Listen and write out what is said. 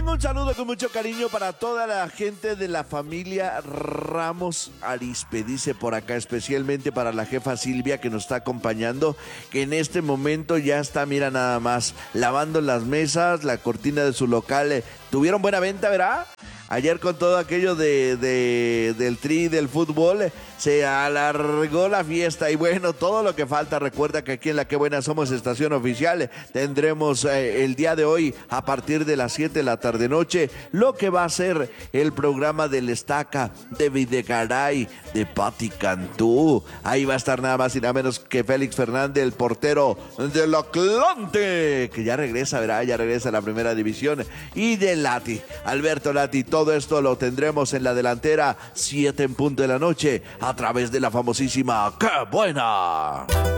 Tengo un saludo con mucho cariño para toda la gente de la familia Ramos Arizpe. Dice por acá, especialmente para la jefa Silvia que nos está acompañando, que en este momento ya está, mira nada más, lavando las mesas, la cortina de su local. Tuvieron buena venta, ¿verdad? Ayer con todo aquello del tri, del fútbol, se alargó la fiesta y bueno, todo lo que falta. Recuerda que aquí en La Que Buena somos estación oficial. Tendremos el día de hoy a partir de las 7 de la tarde-noche lo que va a ser el programa del Estaca, de Videgaray, de Pati Cantú. Ahí va a estar nada más y nada menos que Félix Fernández, el portero del Atlante, que ya regresa, ¿verdad? Ya regresa a la primera división. Y de Lati, Alberto Lati. Todo esto lo tendremos en la delantera, 7 en punto de la noche, a través de la famosísima ¡Qué Buena!